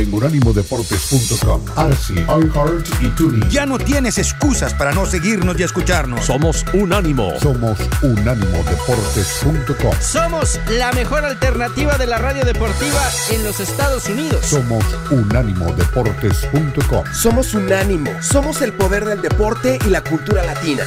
En unánimodeportes.com, Arsi, iHeart y TuneIn. Ya no tienes excusas para no seguirnos y escucharnos. Somos Unánimo. Somos unánimodeportes.com. Somos la mejor alternativa de la radio deportiva en los Estados Unidos. Somos unánimodeportes.com. Somos Unánimo. Somos el poder del deporte y la cultura latina.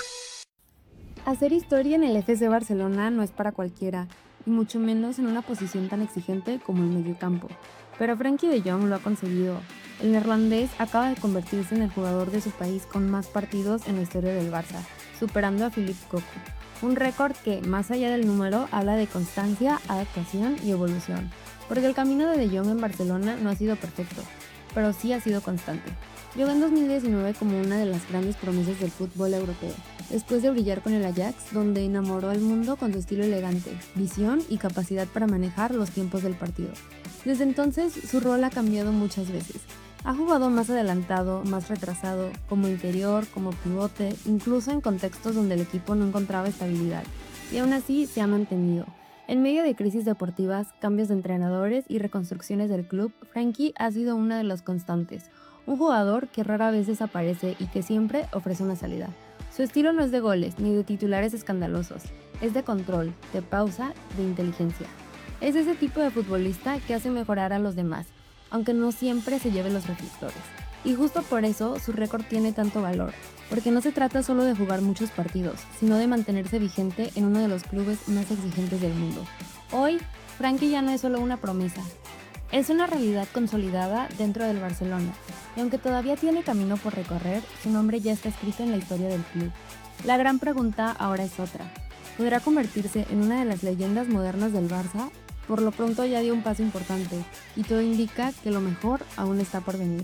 Hacer historia en el FC Barcelona no es para cualquiera, y mucho menos en una posición tan exigente como el mediocampo. Pero Frenkie de Jong lo ha conseguido. El neerlandés acaba de convertirse en el jugador de su país con más partidos en la historia del Barça, superando a Philippe Cocu. Un récord que, más allá del número, habla de constancia, adaptación y evolución. Porque el camino de Jong en Barcelona no ha sido perfecto, pero sí ha sido constante. Llegó en 2019 como una de las grandes promesas del fútbol europeo, después de brillar con el Ajax, donde enamoró al mundo con su estilo elegante, visión y capacidad para manejar los tiempos del partido. Desde entonces, su rol ha cambiado muchas veces. Ha jugado más adelantado, más retrasado, como interior, como pivote, incluso en contextos donde el equipo no encontraba estabilidad. Y aún así se ha mantenido. En medio de crisis deportivas, cambios de entrenadores y reconstrucciones del club, Frenkie ha sido una de las constantes. Un jugador que rara vez desaparece y que siempre ofrece una salida. Su estilo no es de goles ni de titulares escandalosos, es de control, de pausa, de inteligencia. Es ese tipo de futbolista que hace mejorar a los demás, aunque no siempre se lleve los reflectores. Y justo por eso su récord tiene tanto valor, porque no se trata solo de jugar muchos partidos, sino de mantenerse vigente en uno de los clubes más exigentes del mundo. Hoy, Frenkie ya no es solo una promesa, es una realidad consolidada dentro del Barcelona, y aunque todavía tiene camino por recorrer, su nombre ya está escrito en la historia del club. La gran pregunta ahora es otra. ¿Podrá convertirse en una de las leyendas modernas del Barça? Por lo pronto ya dio un paso importante, y todo indica que lo mejor aún está por venir.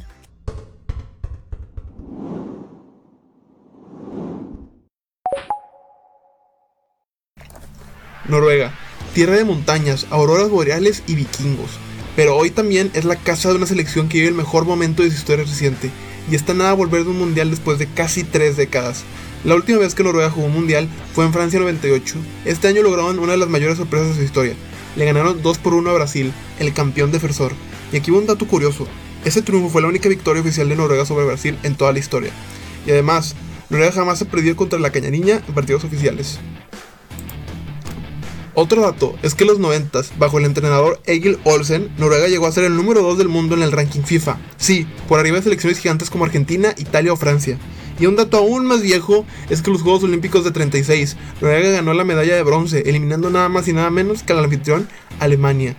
Noruega, tierra de montañas, auroras boreales y vikingos. Pero hoy también es la casa de una selección que vive el mejor momento de su historia reciente, y está nada a volver de un mundial después de casi 3 décadas. La última vez que Noruega jugó un mundial fue en Francia 98. Este año lograron una de las mayores sorpresas de su historia. Le ganaron 2-1 a Brasil, el campeón defensor. Y aquí va un dato curioso. Ese triunfo fue la única victoria oficial de Noruega sobre Brasil en toda la historia. Y además, Noruega jamás ha perdido contra la Cañariña en partidos oficiales. Otro dato es que en los 90s, bajo el entrenador Egil Olsen, Noruega llegó a ser el número 2 del mundo en el ranking FIFA. Sí, por arriba de selecciones gigantes como Argentina, Italia o Francia. Y un dato aún más viejo es que en los Juegos Olímpicos de 36, Noruega ganó la medalla de bronce, eliminando nada más y nada menos que al anfitrión Alemania.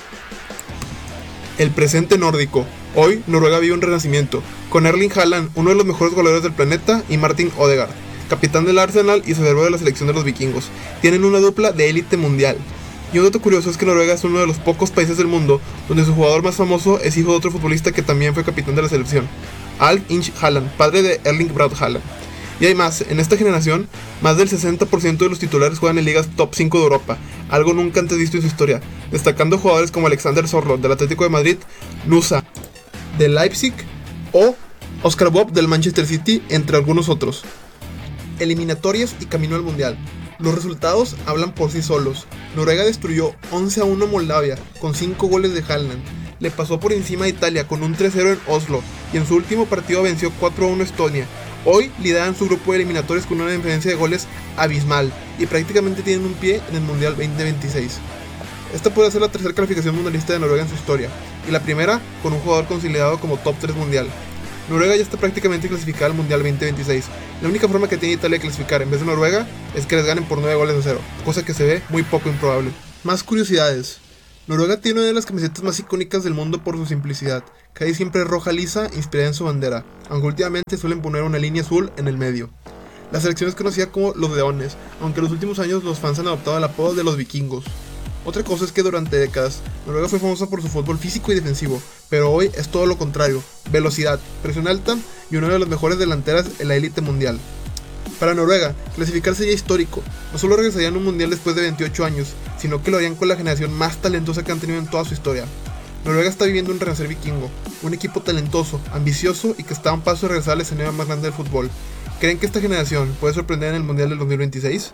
El presente nórdico. Hoy, Noruega vive un renacimiento, con Erling Haaland, uno de los mejores goleadores del planeta, y Martin Odegaard, capitán del Arsenal y cerebro de la selección de los vikingos. Tienen una dupla de élite mundial. Y un dato curioso es que Noruega es uno de los pocos países del mundo donde su jugador más famoso es hijo de otro futbolista que también fue capitán de la selección, Alf Inge Haaland, padre de Erling Braut Haaland. Y hay más, en esta generación, más del 60% de los titulares juegan en ligas top 5 de Europa, algo nunca antes visto en su historia, destacando jugadores como Alexander Sørloth del Atlético de Madrid, Nusa del Leipzig o Oscar Bob del Manchester City, entre algunos otros. Eliminatorias y camino al mundial. Los resultados hablan por sí solos. Noruega destruyó 11-1 a Moldavia con 5 goles de Haaland. Le pasó por encima a Italia con un 3-0 en Oslo y en su último partido venció 4-1 a Estonia. Hoy lideran su grupo de eliminatorios con una diferencia de goles abismal y prácticamente tienen un pie en el Mundial 2026. Esta puede ser la tercera calificación mundialista de Noruega en su historia y la primera con un jugador considerado como top 3 mundial. Noruega ya está prácticamente clasificada al Mundial 2026. La única forma que tiene Italia de clasificar en vez de Noruega es que les ganen por 9-0, cosa que se ve muy poco improbable. Más curiosidades. Noruega tiene una de las camisetas más icónicas del mundo por su simplicidad. Casi siempre es roja lisa, inspirada en su bandera, aunque últimamente suelen poner una línea azul en el medio. La selección es conocida como los Leones, aunque en los últimos años los fans han adoptado el apodo de los Vikingos. Otra cosa es que durante décadas, Noruega fue famosa por su fútbol físico y defensivo, pero hoy es todo lo contrario: velocidad, presión alta y una de las mejores delanteras en la élite mundial. Para Noruega, clasificar sería histórico. No solo regresarían a un mundial después de 28 años, sino que lo harían con la generación más talentosa que han tenido en toda su historia. Noruega está viviendo un renacer vikingo, un equipo talentoso, ambicioso y que está a un paso de regresar al escenario más grande del fútbol. ¿Creen que esta generación puede sorprender en el mundial del 2026?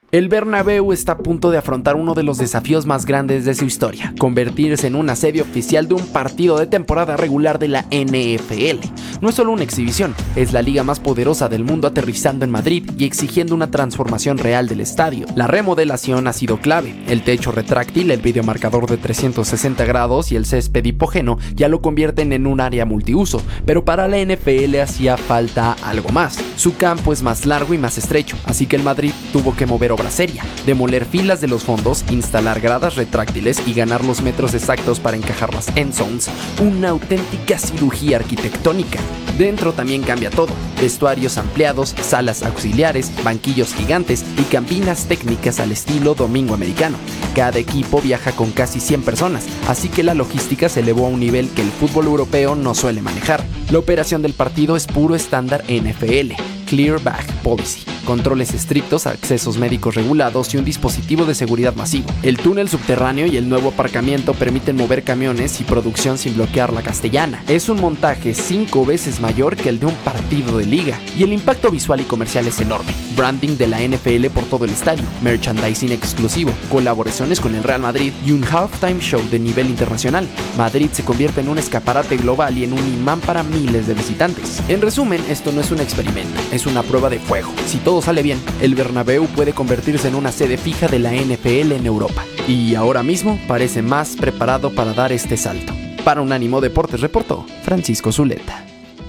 El Bernabéu está a punto de afrontar uno de los desafíos más grandes de su historia, convertirse en una sede oficial de un partido de temporada regular de la NFL. No es solo una exhibición, es la liga más poderosa del mundo aterrizando en Madrid y exigiendo una transformación real del estadio. La remodelación ha sido clave, el techo retráctil, el videomarcador de 360 grados y el césped hipogeno ya lo convierten en un área multiuso, pero para la NFL hacía falta algo más. Su campo es más largo y más estrecho, así que el Madrid tuvo que mover obra seria, demoler filas de los fondos, instalar gradas retráctiles y ganar los metros exactos para encajar las end zones, una auténtica cirugía arquitectónica. Dentro también cambia todo, vestuarios ampliados, salas auxiliares, banquillos gigantes y cabinas técnicas al estilo domingo americano. Cada equipo viaja con casi 100 personas, así que la logística se elevó a un nivel que el fútbol europeo no suele manejar. La operación del partido es puro estándar NFL, Clear Bag Policy, controles estrictos, accesos médicos regulados y un dispositivo de seguridad masivo. El túnel subterráneo y el nuevo aparcamiento permiten mover camiones y producción sin bloquear la Castellana. Es un montaje 5 veces mayor que el de un partido de liga, y el impacto visual y comercial es enorme. Branding de la NFL por todo el estadio, merchandising exclusivo, colaboraciones con el Real Madrid y un halftime show de nivel internacional. Madrid se convierte en un escaparate global y en un imán para miles de visitantes. En resumen, esto no es un experimento, es una prueba de fuego. Si todo sale bien, el Bernabéu puede convertirse en una sede fija de la NFL en Europa. Y ahora mismo parece más preparado para dar este salto. Para Unánimo Deportes reportó Francisco Zuleta.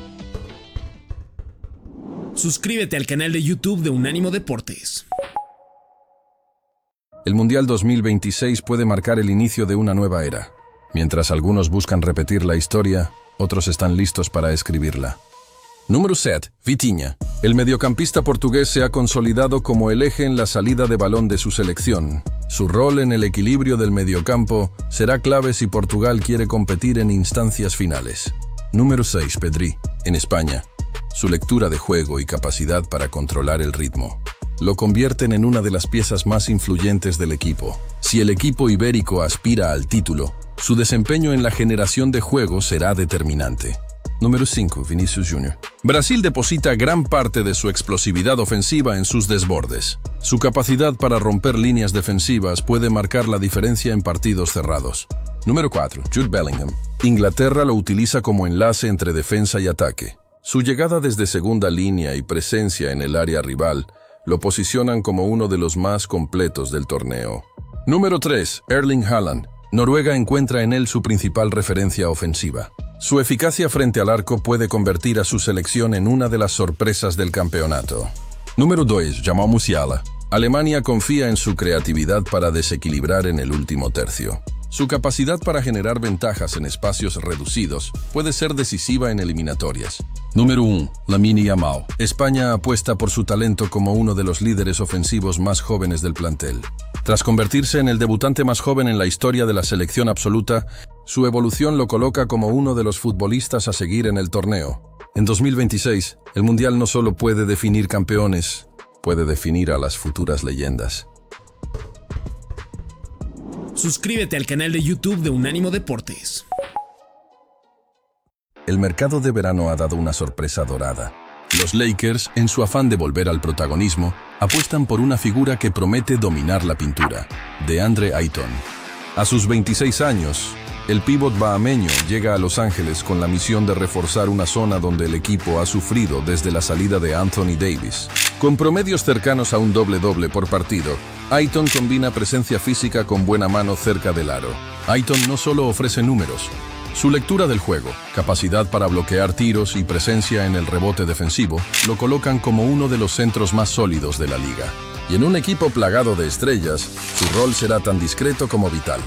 Suscríbete al canal de YouTube de Unánimo Deportes. El Mundial 2026 puede marcar el inicio de una nueva era. Mientras algunos buscan repetir la historia, otros están listos para escribirla. Número 7. Vitinha. El mediocampista portugués se ha consolidado como el eje en la salida de balón de su selección. Su rol en el equilibrio del mediocampo será clave si Portugal quiere competir en instancias finales. Número 6. Pedri. En España. Su lectura de juego y capacidad para controlar el ritmo lo convierten en una de las piezas más influyentes del equipo. Si el equipo ibérico aspira al título, su desempeño en la generación de juego será determinante. Número 5. Vinícius Jr. Brasil deposita gran parte de su explosividad ofensiva en sus desbordes. Su capacidad para romper líneas defensivas puede marcar la diferencia en partidos cerrados. Número 4. Jude Bellingham. Inglaterra lo utiliza como enlace entre defensa y ataque. Su llegada desde segunda línea y presencia en el área rival lo posicionan como uno de los más completos del torneo. Número 3. Erling Haaland. Noruega encuentra en él su principal referencia ofensiva. Su eficacia frente al arco puede convertir a su selección en una de las sorpresas del campeonato. Número 2. Jamal Musiala. Alemania confía en su creatividad para desequilibrar en el último tercio. Su capacidad para generar ventajas en espacios reducidos puede ser decisiva en eliminatorias. Número 1. Lamine Yamal. España apuesta por su talento como uno de los líderes ofensivos más jóvenes del plantel. Tras convertirse en el debutante más joven en la historia de la selección absoluta, su evolución lo coloca como uno de los futbolistas a seguir en el torneo. En 2026, el Mundial no solo puede definir campeones, puede definir a las futuras leyendas. Suscríbete al canal de YouTube de Unánimo Deportes. El mercado de verano ha dado una sorpresa dorada. Los Lakers, en su afán de volver al protagonismo, apuestan por una figura que promete dominar la pintura, DeAndre Ayton. A sus 26 años, el pívot bahameño llega a Los Ángeles con la misión de reforzar una zona donde el equipo ha sufrido desde la salida de Anthony Davis. Con promedios cercanos a un doble-doble por partido, Ayton combina presencia física con buena mano cerca del aro. Ayton no solo ofrece números. Su lectura del juego, capacidad para bloquear tiros y presencia en el rebote defensivo lo colocan como uno de los centros más sólidos de la liga. Y en un equipo plagado de estrellas, su rol será tan discreto como vital.